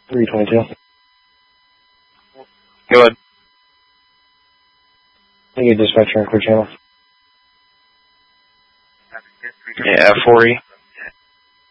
322. Go ahead. Thank you, dispatcher, and clear channel. Yeah, 4E.